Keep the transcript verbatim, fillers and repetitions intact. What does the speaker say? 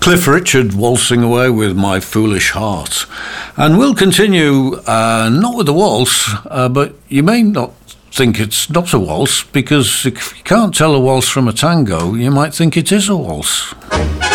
Cliff Richard waltzing away with My Foolish Heart. And we'll continue, uh, not with the waltz, uh, but you may not think it's not a waltz, because if you can't tell a waltz from a tango, you might think it is a waltz.